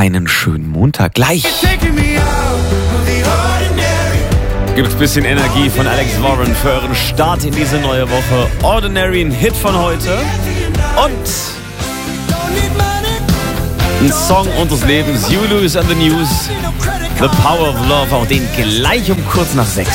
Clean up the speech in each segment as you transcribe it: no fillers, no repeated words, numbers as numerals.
einen schönen Montag. Gleich gibt es ein bisschen Energie von Alex Warren für euren Start in diese neue Woche. Ordinary, ein Hit von heute. Und ein Song unseres Lebens, Yulu is on the News, The Power of Love, auch den gleich um kurz nach 6.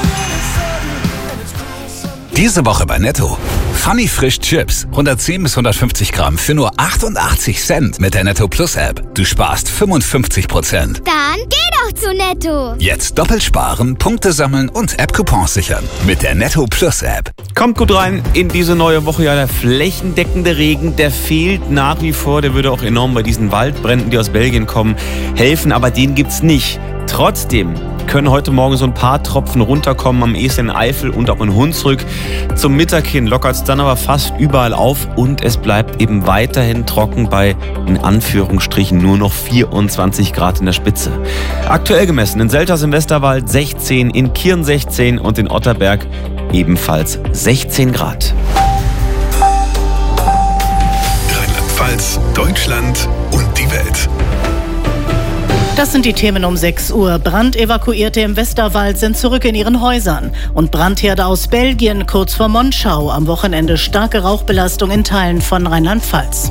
Diese Woche bei Netto. Funny Frisch Chips, 110 bis 150 Gramm für nur 88 Cent mit der Netto Plus App. Du sparst 55%. Dann geh doch zu Netto. Jetzt doppelt sparen, Punkte sammeln und App-Coupons sichern mit der Netto Plus App. Kommt gut rein in diese neue Woche. Ja, der flächendeckende Regen, der fehlt nach wie vor. Der würde auch enorm bei diesen Waldbränden, die aus Belgien kommen, helfen. Aber den gibt's nicht. Trotzdem können heute Morgen so ein paar Tropfen runterkommen, am ehesten in Eifel und auch in Hunsrück. Zum Mittag hin lockert es dann aber fast überall auf und es bleibt eben weiterhin trocken bei, in Anführungsstrichen, nur noch 24 Grad in der Spitze. Aktuell gemessen in Selters im Westerwald 16, in Kirn 16 und in Otterberg ebenfalls 16 Grad. Rheinland-Pfalz, Deutschland und die Welt. Das sind die Themen um 6 Uhr. Brandevakuierte im Westerwald sind zurück in ihren Häusern. Und Brandherde aus Belgien kurz vor Monschau. Am Wochenende starke Rauchbelastung in Teilen von Rheinland-Pfalz.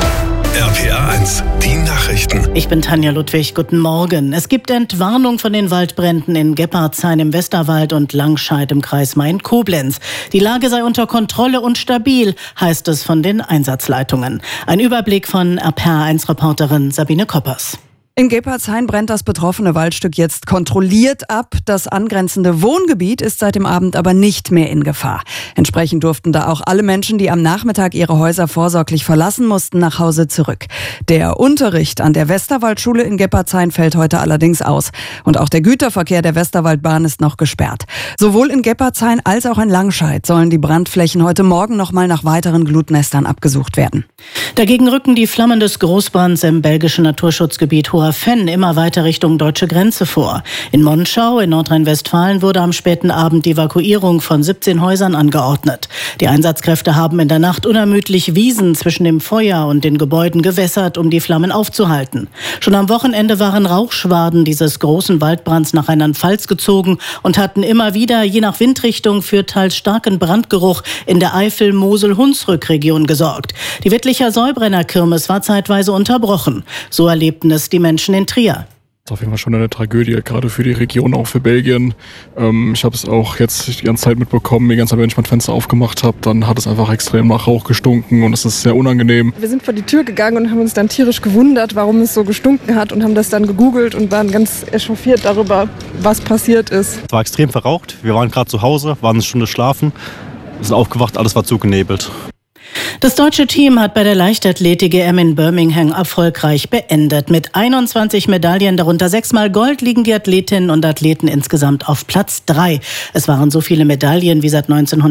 RPA 1, die Nachrichten. Ich bin Tanja Ludwig, guten Morgen. Es gibt Entwarnung von den Waldbränden in Gebhardshain im Westerwald und Langscheid im Kreis Main-Koblenz. Die Lage sei unter Kontrolle und stabil, heißt es von den Einsatzleitungen. Ein Überblick von RPA 1-Reporterin Sabine Koppers. In Gebhardshain brennt das betroffene Waldstück jetzt kontrolliert ab. Das angrenzende Wohngebiet ist seit dem Abend aber nicht mehr in Gefahr. Entsprechend durften da auch alle Menschen, die am Nachmittag ihre Häuser vorsorglich verlassen mussten, nach Hause zurück. Der Unterricht an der Westerwaldschule in Gebhardshain fällt heute allerdings aus. Und auch der Güterverkehr der Westerwaldbahn ist noch gesperrt. Sowohl in Gebhardshain als auch in Langscheid sollen die Brandflächen heute Morgen nochmal nach weiteren Glutnestern abgesucht werden. Dagegen rücken die Flammen des Großbrands im belgischen Naturschutzgebiet Hoher-Venn immer weiter Richtung deutsche Grenze vor. In Monschau in Nordrhein-Westfalen wurde am späten Abend die Evakuierung von 17 Häusern angeordnet. Die Einsatzkräfte haben in der Nacht unermüdlich Wiesen zwischen dem Feuer und den Gebäuden gewässert, um die Flammen aufzuhalten. Schon am Wochenende waren Rauchschwaden dieses großen Waldbrands nach Rheinland-Pfalz gezogen und hatten immer wieder, je nach Windrichtung, für teils starken Brandgeruch in der Eifel-Mosel-Hunsrück-Region gesorgt. Die Wittlicher Säubrenner-Kirmes war zeitweise unterbrochen. So erlebten es die Menschen in Trier. Das ist auf jeden Fall schon eine Tragödie, gerade für die Region, auch für Belgien. Ich habe es auch jetzt die ganze Zeit mitbekommen, die ganze Zeit, wenn ich mein Fenster aufgemacht habe, dann hat es einfach extrem nach Rauch gestunken und es ist sehr unangenehm. Wir sind vor die Tür gegangen und haben uns dann tierisch gewundert, warum es so gestunken hat und haben das dann gegoogelt und waren ganz echauffiert darüber, was passiert ist. Es war extrem verraucht, wir waren gerade zu Hause, waren eine Stunde schlafen, sind aufgewacht, alles war zugenebelt. Das deutsche Team hat bei der Leichtathletik-EM in Birmingham erfolgreich beendet. Mit 21 Medaillen, darunter 6-mal Gold, liegen die Athletinnen und Athleten insgesamt auf Platz 3. Es waren so viele Medaillen wie seit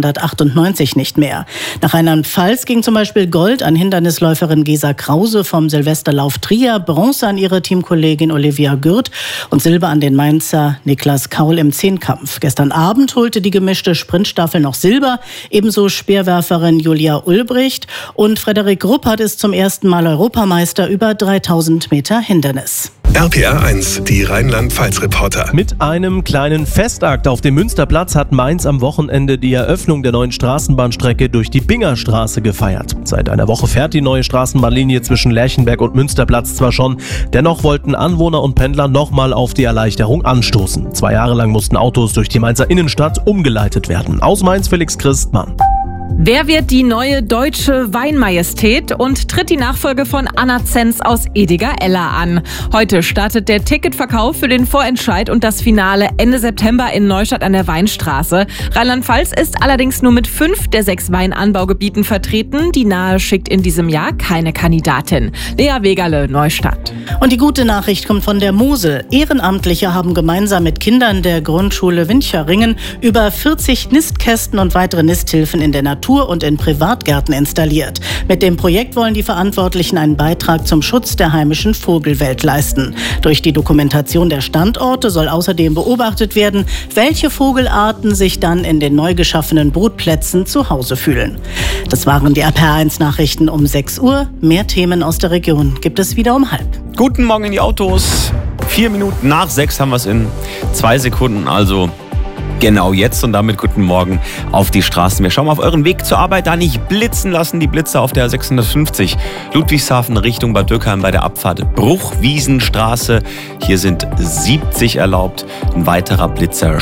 1998 nicht mehr. Nach Rheinland-Pfalz ging zum Beispiel Gold an Hindernisläuferin Gesa Krause vom Silvesterlauf Trier, Bronze an ihre Teamkollegin Olivia Gürt und Silber an den Mainzer Niklas Kaul im Zehnkampf. Gestern Abend holte die gemischte Sprintstaffel noch Silber, ebenso Speerwerferin Julia Ulbricht. Und Frederik Ruppert ist zum ersten Mal Europameister über 3000 Meter Hindernis. RPA 1, die Rheinland-Pfalz-Reporter. Mit einem kleinen Festakt auf dem Münsterplatz hat Mainz am Wochenende die Eröffnung der neuen Straßenbahnstrecke durch die Bingerstraße gefeiert. Seit einer Woche fährt die neue Straßenbahnlinie zwischen Lerchenberg und Münsterplatz zwar schon, dennoch wollten Anwohner und Pendler nochmal auf die Erleichterung anstoßen. 2 Jahre lang mussten Autos durch die Mainzer Innenstadt umgeleitet werden. Aus Mainz Felix Christmann. Wer wird die neue deutsche Weinmajestät und tritt die Nachfolge von Anna Zenz aus Ediger-Eller an? Heute startet der Ticketverkauf für den Vorentscheid und das Finale Ende September in Neustadt an der Weinstraße. Rheinland-Pfalz ist allerdings nur mit 5 der 6 Weinanbaugebieten vertreten. Die Nahe schickt in diesem Jahr keine Kandidatin. Lea Wegerle, Neustadt. Und die gute Nachricht kommt von der Mosel. Ehrenamtliche haben gemeinsam mit Kindern der Grundschule Wincheringen über 40 Nistkästen und weitere Nisthilfen in der Natur und in Privatgärten installiert. Mit dem Projekt wollen die Verantwortlichen einen Beitrag zum Schutz der heimischen Vogelwelt leisten. Durch die Dokumentation der Standorte soll außerdem beobachtet werden, welche Vogelarten sich dann in den neu geschaffenen Brutplätzen zu Hause fühlen. Das waren die RPA 1 Nachrichten um 6 Uhr. Mehr Themen aus der Region gibt es wieder um 12:30. Guten Morgen in die Autos. 4 Minuten nach 6 haben wir es in 2 Sekunden, also genau jetzt und damit guten Morgen auf die Straßen. Wir schauen mal auf euren Weg zur Arbeit, da nicht blitzen lassen. Die Blitzer auf der 650 Ludwigshafen Richtung Bad Dürkheim bei der Abfahrt Bruchwiesenstraße. Hier sind 70 erlaubt. Ein weiterer Blitzer